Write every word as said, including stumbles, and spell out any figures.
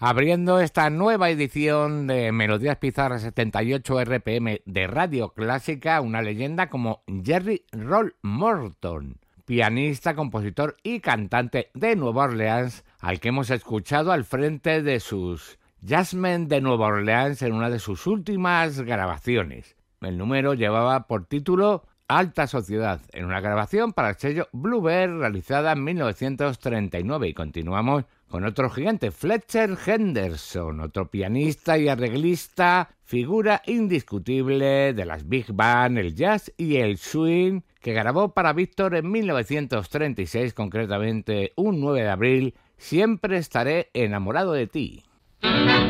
Abriendo esta nueva edición de Melodías Pizarras setenta y ocho R P M de Radio Clásica, una leyenda como Jerry Roll Morton, pianista, compositor y cantante de Nueva Orleans, al que hemos escuchado al frente de sus Jazzmen de Nueva Orleans en una de sus últimas grabaciones. El número llevaba por título Alta Sociedad, en una grabación para el sello Bluebird realizada en mil novecientos treinta y nueve. Y continuamos con otro gigante, Fletcher Henderson, otro pianista y arreglista, figura indiscutible de las big band, el jazz y el swing, que grabó para Victor en mil novecientos treinta y seis, concretamente un nueve de abril, Siempre estaré enamorado de ti.